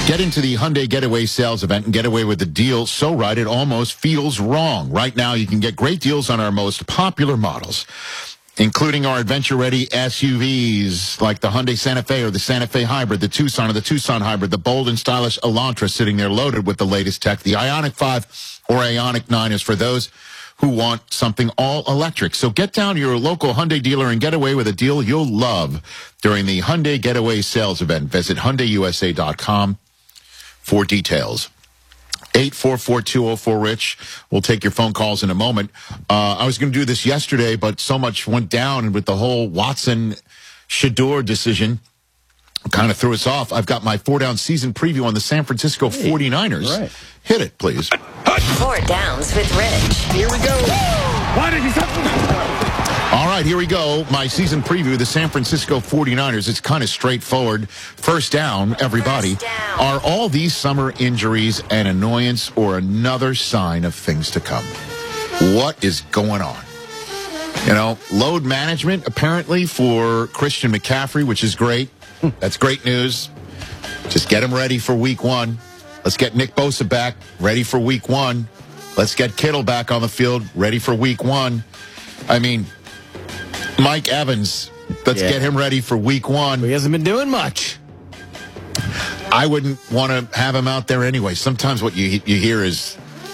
Get into the Hyundai Getaway sales event and get away with a deal so right it almost feels wrong. Right now, you can get great deals on our most popular models, including our adventure-ready SUVs like the Hyundai Santa Fe or the Santa Fe Hybrid, the Tucson or the Tucson Hybrid, the bold and stylish Elantra sitting there loaded with the latest tech. The Ioniq 5 or Ioniq 9 is for those who want something all-electric. So get down to your local Hyundai dealer and get away with a deal you'll love during the Hyundai Getaway sales event. Visit HyundaiUSA.com for details. 844-204-RICH. We'll take your phone calls in a moment. I was going to do this yesterday, but so much went down with the whole Watson-Shedeur decision. Kind of threw us off. I've got my 4-down season preview on the San Francisco 49ers. Right. Hit it, please. 4 Downs with Rich. Here we go. Why did you stop? All right, here we go. My season preview of the San Francisco 49ers. It's kind of straightforward. First down, everybody. First down. Are all these summer injuries an annoyance or another sign of things to come? What is going on? You know, load management apparently for Christian McCaffrey, which is great. That's great news. Just get him ready for week 1. Let's get Nick Bosa back, ready for week 1. Let's get Kittle back on the field, ready for week 1. I mean, Mike Evans, let's get him ready for week 1. He hasn't been doing much. I wouldn't want to have him out there anyway. Sometimes what you hear is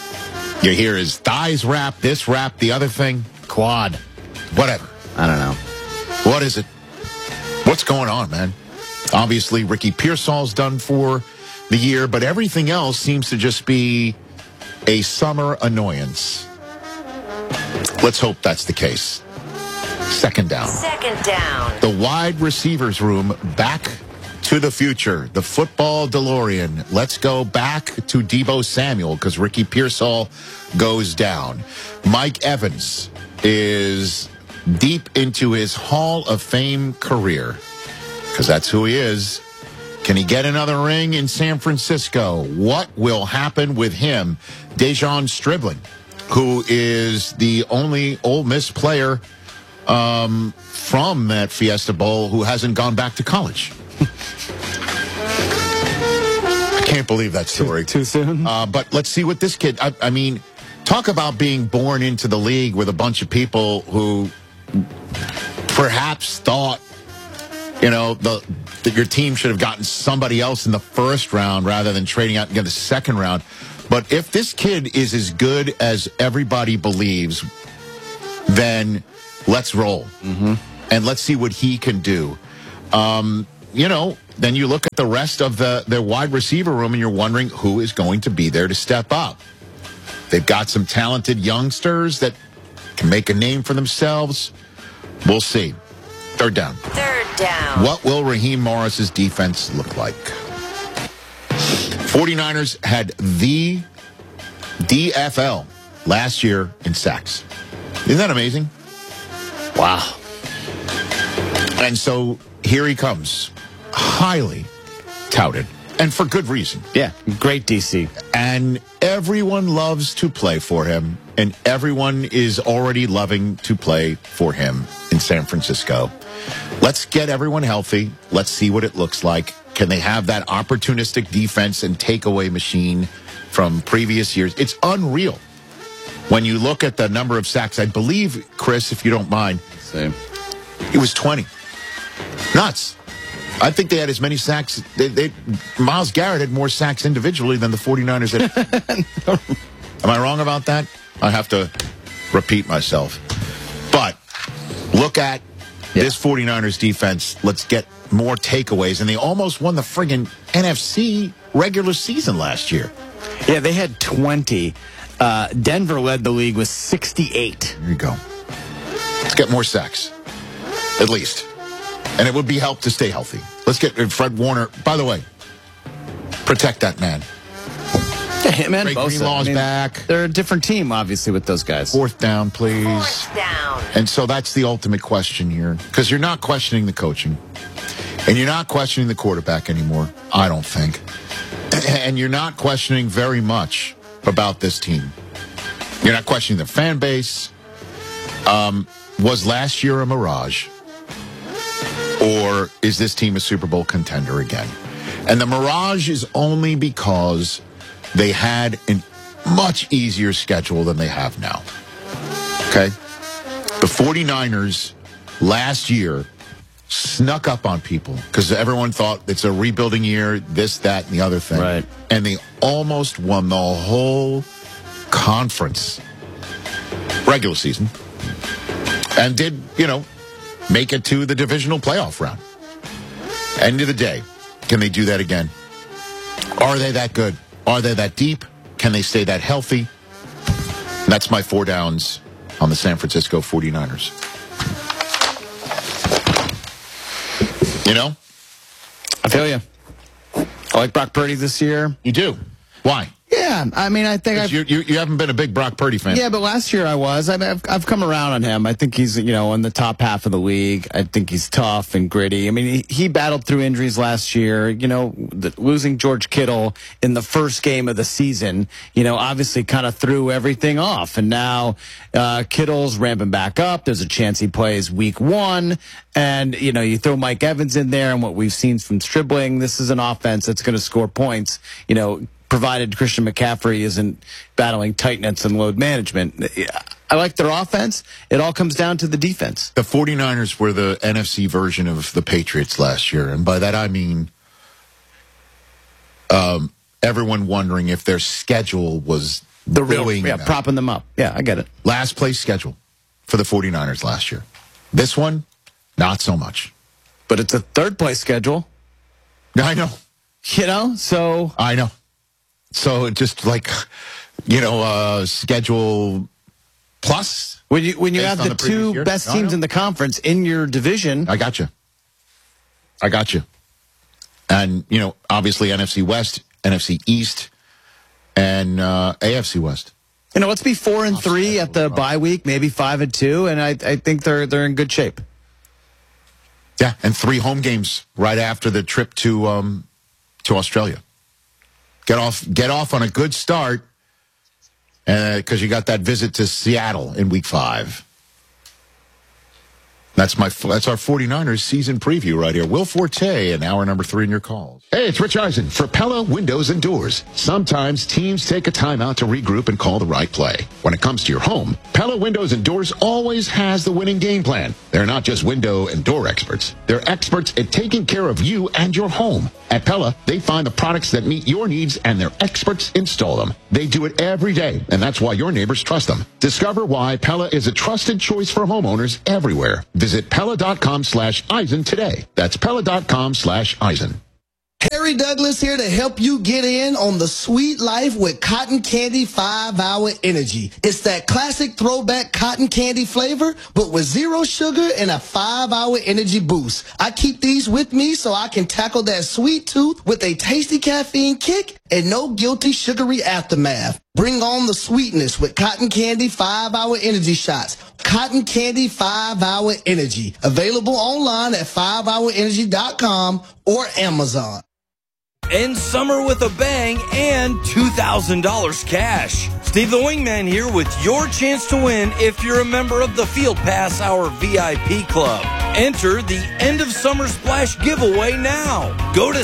thighs wrap, this wrap, the other thing. Quad. Whatever. I don't know. What is it? What's going on, man? Obviously, Ricky Pearsall's done for the year, but everything else seems to just be a summer annoyance. Let's hope that's the case. Second down. Second down. The wide receivers room back to the future. The football DeLorean. Let's go back to Deebo Samuel because Ricky Pearsall goes down. Mike Evans is deep into his Hall of Fame career because that's who he is. Can he get another ring in San Francisco? What will happen with him? Dejon Striblin, who is the only Ole Miss player from that Fiesta Bowl who hasn't gone back to college. I can't believe that story. Too soon? But let's see what this kid, I mean, talk about being born into the league with a bunch of people who perhaps thought, you know, that your team should have gotten somebody else in the first round rather than trading out and get the second round. But if this kid is as good as everybody believes, then let's roll. Mm-hmm. And let's see what he can do. You know, then you look at the rest of the wide receiver room and you're wondering who is going to be there to step up. They've got some talented youngsters that can make a name for themselves. We'll see. Third down. Third down. What will Raheem Morris's defense look like? 49ers had the DFL last year in sacks. Isn't that amazing? Wow. And so here he comes. Highly touted. And for good reason. Yeah, great DC. And everyone loves to play for him. And everyone is already loving to play for him in San Francisco. Let's get everyone healthy. Let's see what it looks like. Can they have that opportunistic defense and takeaway machine from previous years? It's unreal. When you look at the number of sacks, I believe, Chris, if you don't mind, Same. it was 20. Nuts. I think they had as many sacks. Myles Garrett had more sacks individually than the 49ers had. Am I wrong about that? I have to repeat myself. But look at this 49ers defense. Let's get more takeaways. And they almost won the friggin' NFC regular season last year. Yeah, they had 20. Denver led the league with 68. There you go. Let's get more sacks. At least. And it would be help to stay healthy. Let's get Fred Warner. By the way, protect that man. Yeah, him and Ray Bosa. Greenlaw's back. They're a different team, obviously, with those guys. Fourth down, please. Fourth down. And so that's the ultimate question here. Because you're not questioning the coaching. And you're not questioning the quarterback anymore, I don't think. And you're not questioning very much about this team. You're not questioning the fan base. Was last year a mirage? Or is this team a Super Bowl contender again? And the mirage is only because they had a much easier schedule than they have now. Okay? The 49ers last year snuck up on people because everyone thought it's a rebuilding year, this, that, and the other thing. Right. And they almost won the whole conference regular season and did, make it to the divisional playoff round. End of the day, can they do that again? Are they that good? Are they that deep? Can they stay that healthy? That's my 4 downs on the San Francisco 49ers. I feel you. I like Brock Purdy this year. You do? Why? Yeah, I mean, I think you haven't been a big Brock Purdy fan. Yeah, but last year I was. I've come around on him. I think he's, in the top half of the league. I think he's tough and gritty. I mean, he battled through injuries last year. Losing George Kittle in the first game of the season, obviously kind of threw everything off. And now Kittle's ramping back up. There's a chance he plays week 1. And, you throw Mike Evans in there and what we've seen from Stribling, this is an offense that's going to score points, provided Christian McCaffrey isn't battling tight nets and load management. I like their offense. It all comes down to the defense. The 49ers were the NFC version of the Patriots last year. And by that I mean everyone wondering if their schedule was the real, propping them up. Yeah, I get it. Last place schedule for the 49ers last year. This one, not so much. But it's a third place schedule. I know. So. I know. So just schedule plus. When you have the 2 best teams in the conference in your division. I got you. And, obviously NFC West, NFC East, and AFC West. Let's be 4-3 at the bye week, maybe 5-2, and I think they're in good shape. Yeah, and 3 home games right after the trip to Australia. Get off on a good start because you got that visit to Seattle in week 5. That's our 49ers season preview right here. Will Forte in hour number 3 in your calls. Hey, it's Rich Eisen for Pella Windows and Doors. Sometimes teams take a timeout to regroup and call the right play. When it comes to your home, Pella Windows and Doors always has the winning game plan. They're not just window and door experts. They're experts at taking care of you and your home. At Pella, they find the products that meet your needs and their experts install them. They do it every day, and that's why your neighbors trust them. Discover why Pella is a trusted choice for homeowners everywhere. Visit Pella.com/Eisen today. That's Pella.com/Eisen. Harry Douglas here to help you get in on the sweet life with Cotton Candy 5-Hour Energy. It's that classic throwback cotton candy flavor, but with 0 sugar and a 5-hour energy boost. I keep these with me so I can tackle that sweet tooth with a tasty caffeine kick and no guilty sugary aftermath. Bring on the sweetness with Cotton Candy 5-Hour Energy Shots. Cotton Candy 5-Hour Energy. Available online at 5hourenergy.com or Amazon. End summer with a bang and $2,000 cash. Steve the Wingman here with your chance to win if you're a member of the Field Pass Hour VIP Club. Enter the End of Summer Splash giveaway now. Go to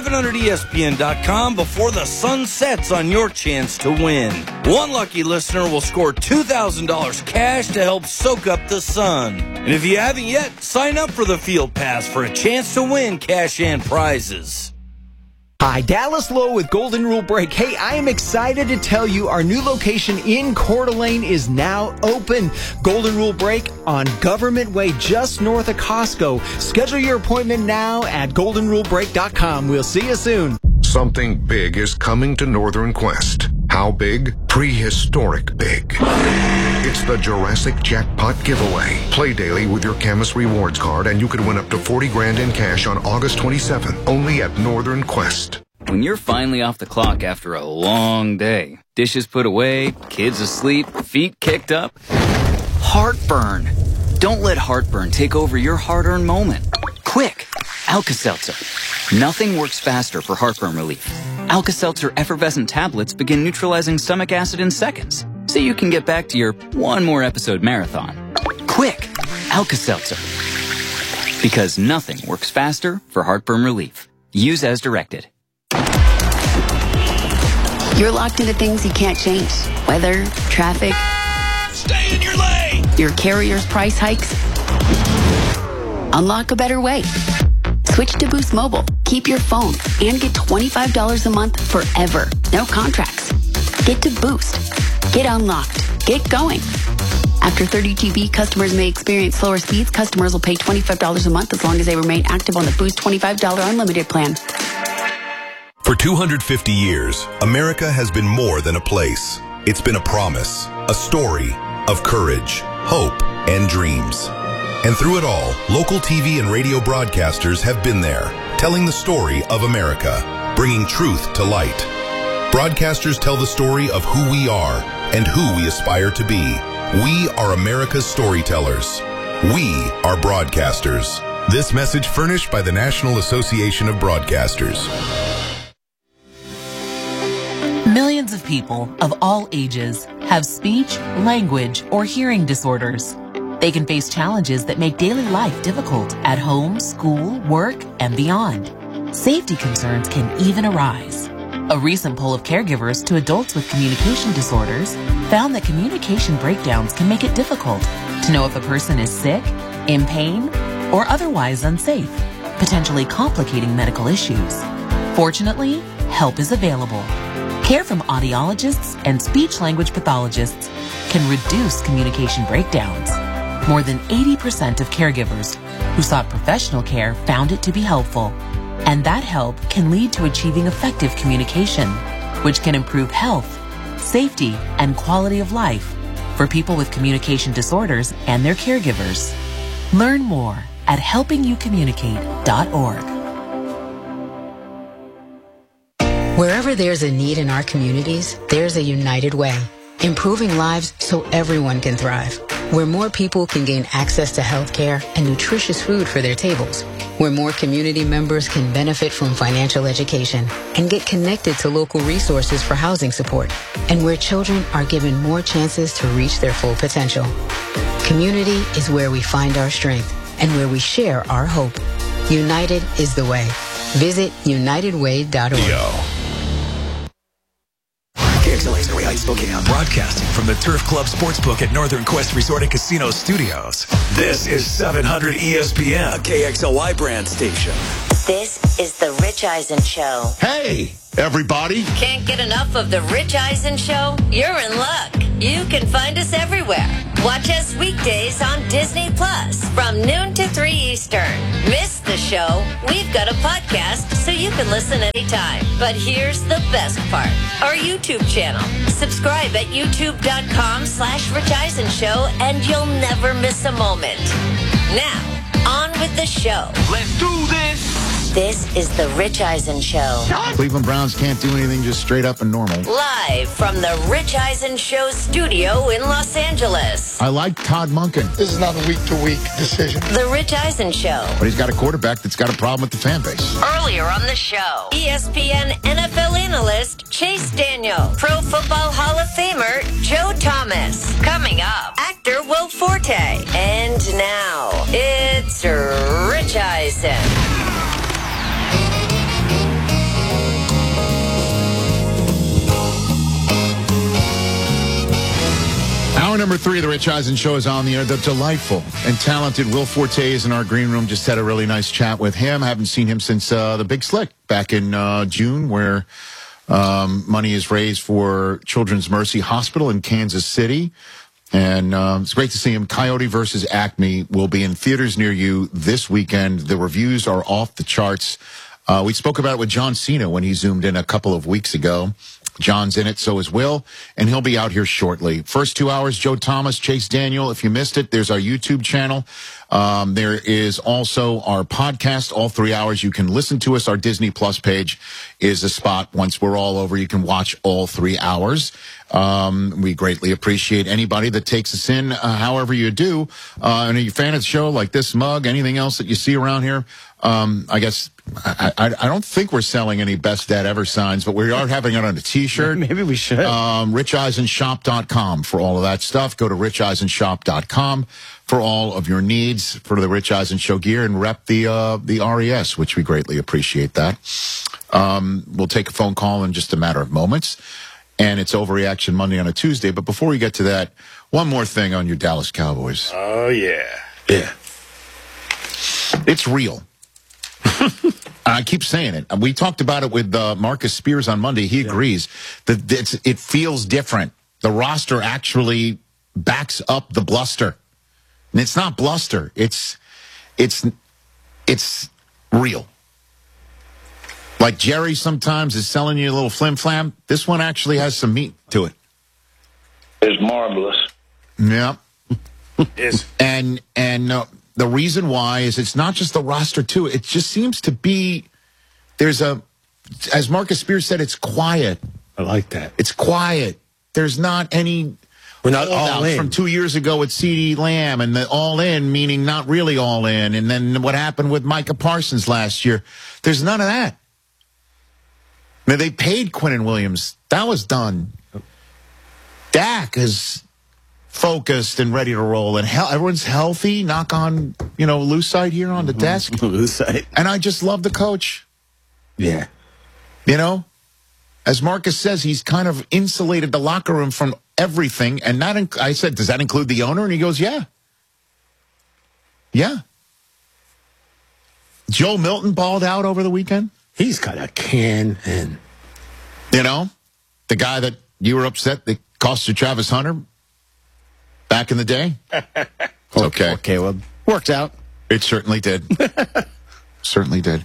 700ESPN.com before the sun sets on your chance to win. One lucky listener will score $2,000 cash to help soak up the sun. And if you haven't yet, sign up for the Field Pass for a chance to win cash and prizes. Hi, Dallas Lowe with Golden Rule Break. Hey, I am excited to tell you our new location in Coeur d'Alene is now open. Golden Rule Break on Government Way, just north of Costco. Schedule your appointment now at goldenrulebreak.com. We'll see you soon. Something big is coming to Northern Quest. How big? Prehistoric big. It's the Jurassic Jackpot Giveaway. Play daily with your Camus Rewards card and you could win up to $40,000 in cash on August 27th, only at Northern Quest. When you're finally off the clock after a long day, dishes put away, kids asleep, feet kicked up, heartburn. Don't let heartburn take over your hard-earned moment. Quick, Alka-Seltzer. Nothing works faster for heartburn relief. Alka-Seltzer effervescent tablets begin neutralizing stomach acid in seconds, so you can get back to your one more episode marathon. Quick, Alka-Seltzer. Because nothing works faster for heartburn relief. Use as directed. You're locked into things you can't change. Weather, traffic. Stay in your lane! Your carrier's price hikes. Unlock a better way. Switch to Boost Mobile. Keep your phone and get $25 a month forever. No contracts. Get to Boost. Get unlocked. Get going. After 30 GB, customers may experience slower speeds. Customers will pay $25 a month as long as they remain active on the Boost $25 unlimited plan. For 250 years, America has been more than a place. It's been a promise, a story of courage, hope, and dreams. And through it all, local TV and radio broadcasters have been there, telling the story of America, bringing truth to light. Broadcasters tell the story of who we are and who we aspire to be. We are America's storytellers. We are broadcasters. This message furnished by the National Association of Broadcasters. Millions of people of all ages have speech, language, or hearing disorders. They can face challenges that make daily life difficult at home, school, work, and beyond. Safety concerns can even arise. A recent poll of caregivers to adults with communication disorders found that communication breakdowns can make it difficult to know if a person is sick, in pain, or otherwise unsafe, potentially complicating medical issues. Fortunately, help is available. Care from audiologists and speech-language pathologists can reduce communication breakdowns. More than 80% of caregivers who sought professional care found it to be helpful. And that help can lead to achieving effective communication, which can improve health, safety, and quality of life for people with communication disorders and their caregivers. Learn more at helpingyoucommunicate.org. Wherever there's a need in our communities, there's a United Way, improving lives so everyone can thrive. Where more people can gain access to health care and nutritious food for their tables. Where more community members can benefit from financial education and get connected to local resources for housing support. And where children are given more chances to reach their full potential. Community is where we find our strength and where we share our hope. United is the way. Visit unitedway.org. KXLA's Area Spokane, broadcasting from the Turf Club Sportsbook at Northern Quest Resort and Casino Studios. This is 700 ESPN, a KXLY brand station. This is the Rich Eisen Show. Hey, everybody. Can't get enough of the Rich Eisen Show? You're in luck. You can find us everywhere. Watch us weekdays on Disney Plus from noon to 3 Eastern. Miss the show? We've got a podcast so you can listen anytime. But here's the best part. Our YouTube channel. Subscribe at youtube.com/Rich Eisen Show and you'll never miss a moment. Now, on with the show. Let's do this. This is the Rich Eisen Show. Cleveland Browns can't do anything just straight up and normal. Live from the Rich Eisen Show studio in Los Angeles. I like Todd Monken. This is not a week-to-week decision. The Rich Eisen Show. But he's got a quarterback that's got a problem with the fan base. Earlier on the show, ESPN NFL analyst Chase Daniel, Pro Football Hall of Famer Joe Thomas. Coming up, actor Will Forte. And now, it's Rich Eisen. Hour number 3 of the Rich Eisen Show is on the air. The delightful and talented Will Forte is in our green room. Just had a really nice chat with him. I haven't seen him since the Big Slick back in June, where money is raised for Children's Mercy Hospital in Kansas City. And it's great to see him. Coyote versus Acme will be in theaters near you this weekend. The reviews are off the charts. We spoke about it with John Cena when he zoomed in a couple of weeks ago. John's in it, so is Will, and he'll be out here shortly. First 2 hours, Joe Thomas, Chase Daniel. If you missed it, there's our YouTube channel. There is also our podcast, all 3 hours. You can listen to us. Our Disney Plus page is a spot. Once we're all over, you can watch all 3 hours. We greatly appreciate anybody that takes us in, however you do. And are you a fan of the show, like this mug, anything else that you see around here? I guess I don't think we're selling any Best Dad Ever signs, but we are having it on a T-shirt. Maybe we should. RichEisenShop.com for all of that stuff. Go to RichEisenShop.com for all of your needs for the Rich Eisen Show gear, and rep the RES, which we greatly appreciate that. We'll take a phone call in just a matter of moments, and it's Overreaction Monday on a Tuesday. But before we get to that, one more thing on your Dallas Cowboys. Oh, yeah. Yeah. It's real. I keep saying it. We talked about it with Marcus Spears on Monday. He agrees that it feels different. The roster actually backs up the bluster. And it's not bluster. It's real. Like Jerry sometimes is selling you a little flim-flam. This one actually has some meat to it. It's marvelous. Yeah. Yes. And the reason why is it's not just the roster, too. It just seems to be, as Marcus Spears said, it's quiet. I like that. It's quiet. There's not any... We're not all in. From 2 years ago with CeeDee Lamb, and the all in meaning not really all in. And then what happened with Micah Parsons last year. There's none of that. Now, they paid Quinnen Williams. That was done. Dak is focused and ready to roll, and everyone's healthy. Knock on, loose side here on the desk. Loose side. And I just love the coach. Yeah. As Marcus says, he's kind of insulated the locker room from everything. And I said, does that include the owner? And he goes, yeah. Yeah. Joe Milton balled out over the weekend. He's got a can, and the guy that you were upset that cost you Travis Hunter back in the day. It's okay. Poor Caleb. Worked out. It certainly did. Certainly did.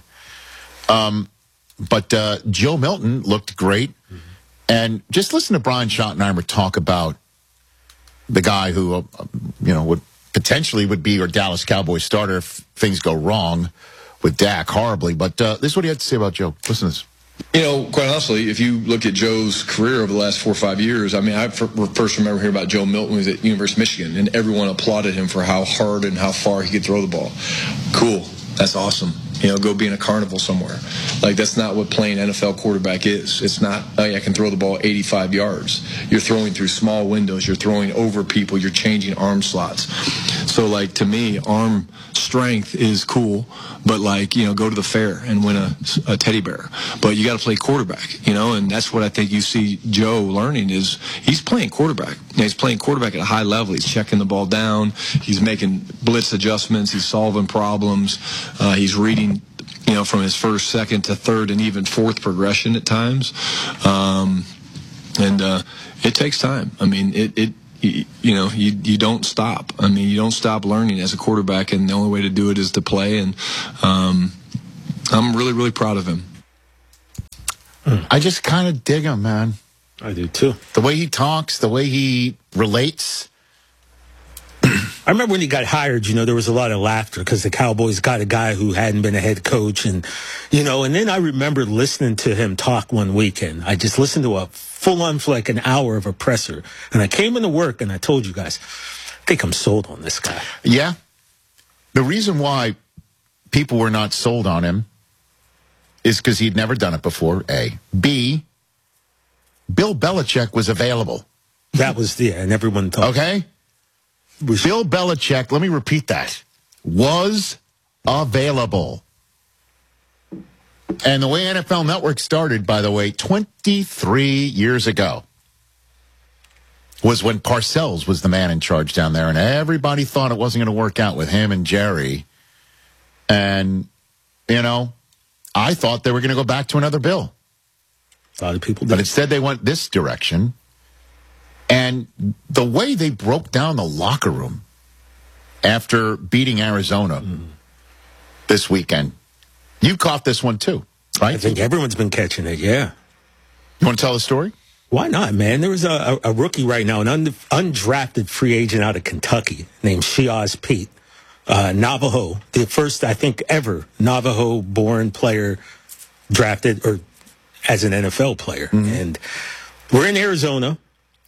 But Joe Milton looked great. Mm-hmm. And just listen to Brian Schottenheimer talk about the guy who, would potentially would be your Dallas Cowboys starter if things go wrong with Dak horribly. But this is what he had to say about Joe. Listen to this. Quite honestly, if you look at Joe's career over the last 4 or 5 years, I first remember hearing about Joe Milton was at University of Michigan, and everyone applauded him for how hard and how far he could throw the ball. Cool. That's awesome. Go be in a carnival somewhere. Like, that's not what playing NFL quarterback is. It's not, I can throw the ball 85 yards. You're throwing through small windows. You're throwing over people. You're changing arm slots. So, to me, arm strength is cool, but, go to the fair and win a teddy bear. But you got to play quarterback, and that's what I think you see Joe learning is he's playing quarterback. He's playing quarterback at a high level. He's checking the ball down. He's making blitz adjustments. He's solving problems. He's reading, from his first, second to third and even fourth progression at times. It takes time. You don't stop. You don't stop learning as a quarterback, and the only way to do it is to play. And I'm really, really proud of him. I just kind of dig him, man. I do too. The way he talks, the way he relates. I remember when he got hired, there was a lot of laughter because the Cowboys got a guy who hadn't been a head coach. And then I remember listening to him talk one weekend. I just listened to a full-on for an hour of a presser. And I came into work and I told you guys, I think I'm sold on this guy. Yeah. The reason why people were not sold on him is because he'd never done it before, A. B, Bill Belichick was available. That was, and everyone thought. Okay? Bill Belichick, let me repeat that, was available. And the way NFL Network started, by the way, 23 years ago, was when Parcells was the man in charge down there, and everybody thought it wasn't going to work out with him and Jerry. And, I thought they were going to go back to another Bill. A lot of people did. But instead they went this direction. And the way they broke down the locker room after beating Arizona this weekend, you caught this one too, right? I think everyone's been catching it, yeah. You want to tell the story? Why not, man? There was a rookie right now, an undrafted free agent out of Kentucky named Shiaz Pete. Navajo, the first, I think, ever Navajo-born player drafted or as an NFL player. And we're in Arizona.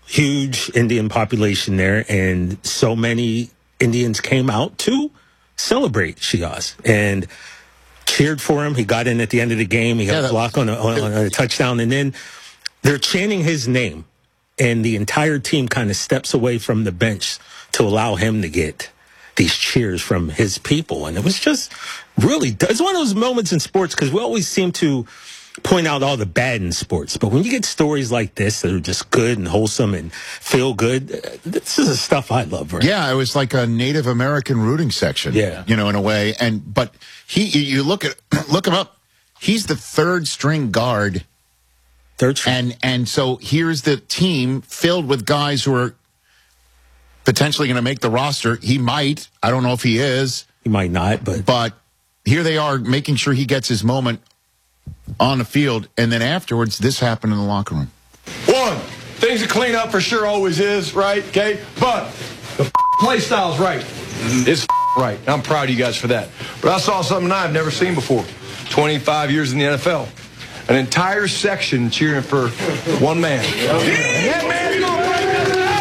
huge Indian population there, and so many Indians came out to celebrate Shiaz and cheered for him. He got in at the end of the game. He got a block on a touchdown, and then they're chanting his name, and the entire team kind of steps away from the bench to allow him to get these cheers from his people. And it was just really, it's one of those moments in sports, because we always seem to point out all the bad in sports, but when you get stories like this that are just good and wholesome and feel good, this is the stuff I love. Right? Yeah, it was like a Native American rooting section. Yeah, in a way. But you look him up. He's the third string guard. Third string. And so here's the team filled with guys who are potentially going to make the roster. He might. I don't know if he is. He might not. But here they are making sure he gets his moment on the field, and then afterwards, this happened in the locker room. One, things to clean up for sure always is, right? Okay? But the play style's right. It's right. I'm proud of you guys for that. But I saw something I've never seen before. 25 years in the NFL. An entire section cheering for one man. And that man's going to break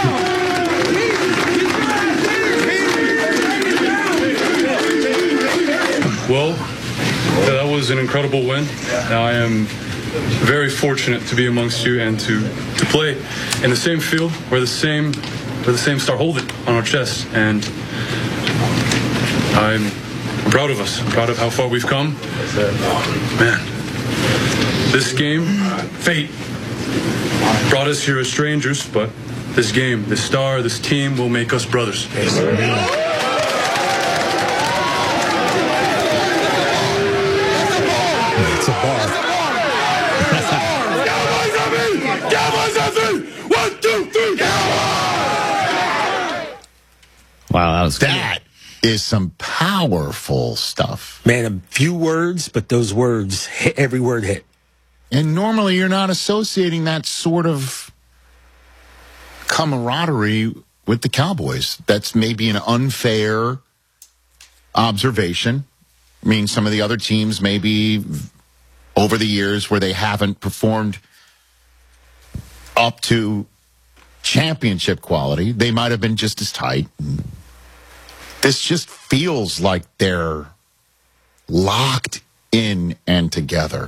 this down. Well, that was an incredible win. I am very fortunate to be amongst you and to play in the same field where the same star hold it on our chest. And I'm proud of us. I'm proud of how far we've come. Man, this game, fate brought us here as strangers, but this game, this star, this team will make us brothers. It's a bar. One, two, three, Wow, that was that is some powerful stuff. Man, a few words, but those words hit, every word hit. And normally you're not associating that sort of camaraderie with the Cowboys. That's maybe an unfair observation. I mean, some of the other teams maybe over the years where they haven't performed up to championship quality, they might have been just as tight. This just feels like they're locked in and together.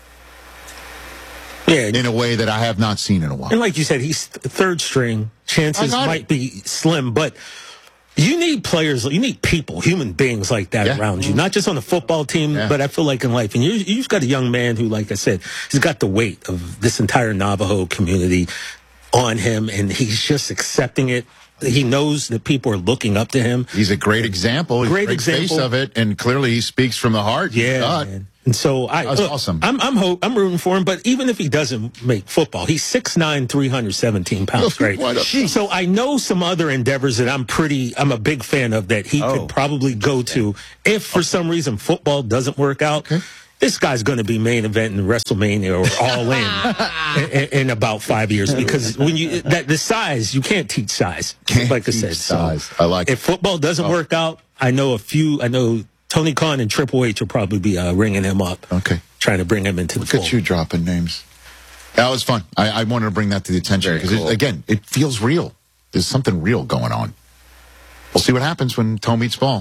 Yeah, in a way that I have not seen in a while. And like you said, he's third string. Chances might be slim, but you need players, you need people, human beings like that around you, not just on the football team, but I feel like in life. And you've got a young man who, like I said, he's got the weight of this entire Navajo community on him, and he's just accepting it. He knows that people are looking up to him. He's a great example. He's Great a example. face of it, and clearly he speaks from the heart. Yeah, man. And so That's awesome. I'm rooting for him. But even if he doesn't make football, he's 6'9", 317 pounds. Great. So I know some other endeavors that I'm a big fan of that he could probably go to if for some reason football doesn't work out. This guy's going to be main event in WrestleMania or All In about 5 years, because when the size, you can't teach size. Like I said, size. I like if football doesn't work out, I know Tony Khan and Triple H will probably be ringing him up. Okay. Trying to bring him into the fold. Look at you dropping names. That was fun. I wanted to bring that to the attention because, again, it feels real. There's something real going on. We'll see what happens when toe meets ball.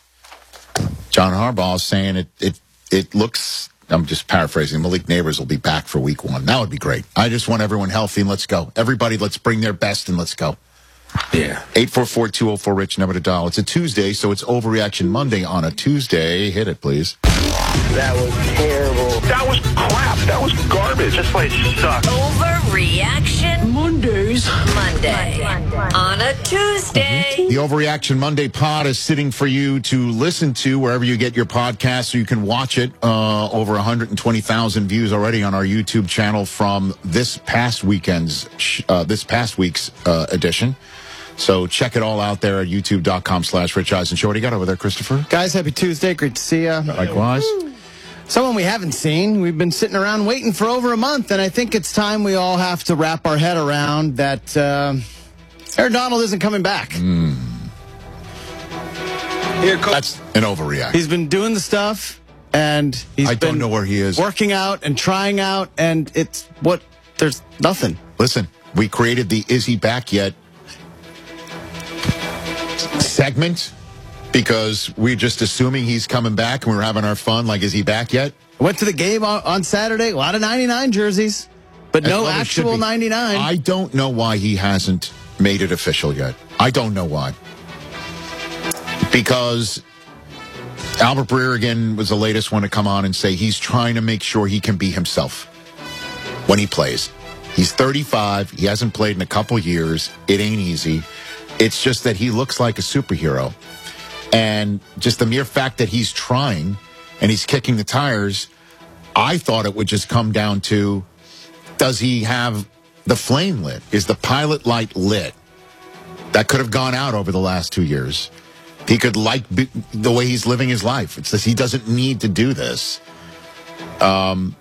John Harbaugh is saying it looks, I'm just paraphrasing, Malik Neighbors will be back for week 1. That would be great. I just want everyone healthy and let's go. Everybody, let's bring their best and let's go. Yeah. 844-204-RICH, number to dial. It's a Tuesday, so it's Overreaction Monday on a Tuesday. Hit it, please. That was terrible. That was crap. That was garbage. This place sucks. Overreaction Mondays. Monday on a Tuesday. The Overreaction Monday pod is sitting for you to listen to wherever you get your podcast, so you can watch it. Over 120,000 views already on our YouTube channel from this past week's edition. So check it all out there at youtube.com/Rich Eisen Show. What do you got over there, Christopher? Guys, happy Tuesday. Great to see you. Likewise. Someone we haven't seen. We've been sitting around waiting for over a month, and I think it's time we all have to wrap our head around that Aaron Donald isn't coming back. That's an overreaction. He's been doing the stuff, and I don't know where he is. Working out and trying out, and there's nothing. Listen, we created the Is He Back Yet segment because we're just assuming he's coming back and we're having our fun. Like, is he back yet? Went to the game on Saturday. A lot of 99 jerseys, but no actual 99. I don't know why he hasn't made it official yet. I don't know why. Because Albert Breer, again, was the latest one to come on and say he's trying to make sure he can be himself when he plays. He's 35. He hasn't played in a couple years. It ain't easy. It's just that he looks like a superhero. And just the mere fact that he's trying and he's kicking the tires, I thought it would just come down to, does he have the flame lit? Is the pilot light lit? That could have gone out over the last 2 years. He could like the way he's living his life. It's just he doesn't need to do this. And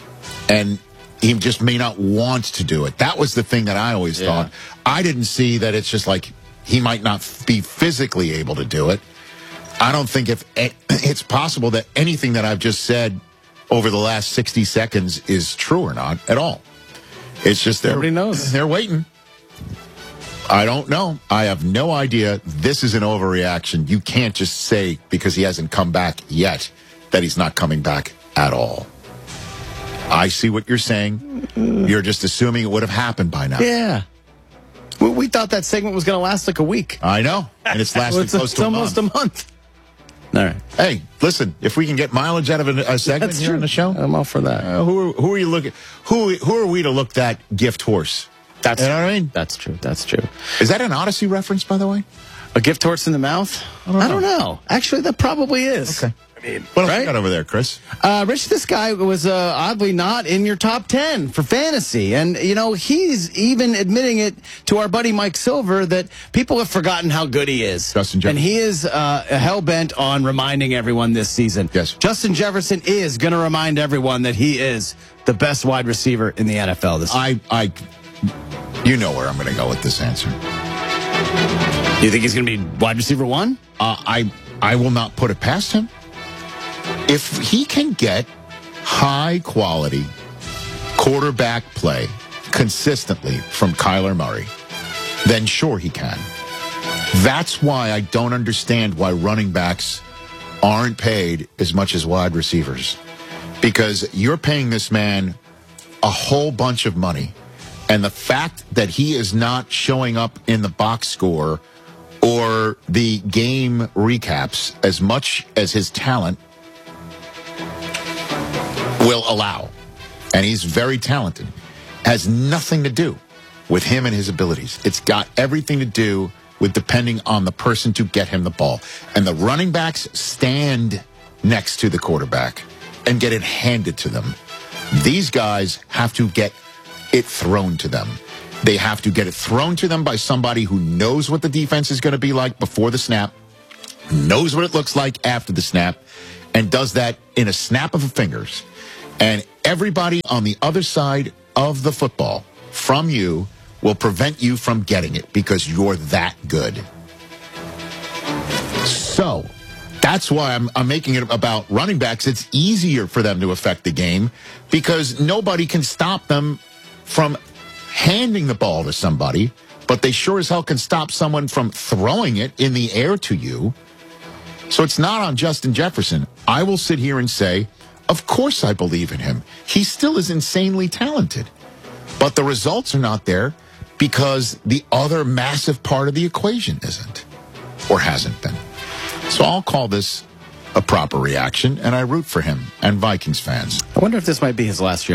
he just may not want to do it. That was the thing that I always thought. I didn't see that it's just like he might not be physically able to do it. I don't think if it's possible that anything that I've just said over the last 60 seconds is true or not at all. It's just nobody knows. They're waiting. I don't know. I have no idea. This is an overreaction. You can't just say because he hasn't come back yet that he's not coming back at all. I see what you're saying. You're just assuming it would have happened by now. Yeah. We thought that segment was going to last like a week. I know. And it's lasted close to almost a month. All right. Hey, listen, if we can get mileage out of a segment That's here true. on the show, I'm all for that. Who are you looking? Who are we to look that gift horse? That's you know what I mean? That's true. That's true. Is that an Odyssey reference, by the way? A gift horse in the mouth? I don't know. Actually, that probably is. Okay. What else you got over there, Chris? Rich, this guy was oddly not in your top 10 for fantasy. And, you know, he's even admitting it to our buddy Mike Silver that people have forgotten how good he is. Justin Jefferson. And he is hell-bent on reminding everyone this season. Yes. Justin Jefferson is going to remind everyone that he is the best wide receiver in the NFL this season. You know where I'm going to go with this answer. You think he's going to be wide receiver 1? I will not put it past him. If he can get high-quality quarterback play consistently from Kyler Murray, then sure he can. That's why I don't understand why running backs aren't paid as much as wide receivers. Because you're paying this man a whole bunch of money. And the fact that he is not showing up in the box score or the game recaps as much as his talent will allow, and he's very talented, has nothing to do with him and his abilities. It's got everything to do with depending on the person to get him the ball. And the running backs stand next to the quarterback and get it handed to them. These guys have to get it thrown to them. They have to get it thrown to them by somebody who knows what the defense is going to be like before the snap, knows what it looks like after the snap, and does that in a snap of the fingers. And everybody on the other side of the football from you will prevent you from getting it because you're that good. So that's why I'm making it about running backs. It's easier for them to affect the game because nobody can stop them from handing the ball to somebody, but they sure as hell can stop someone from throwing it in the air to you. So it's not on Justin Jefferson. I will sit here and say, of course I believe in him. He still is insanely talented. But the results are not there because the other massive part of the equation isn't or hasn't been. So I'll call this a proper reaction, and I root for him and Vikings fans. I wonder if this might be his last year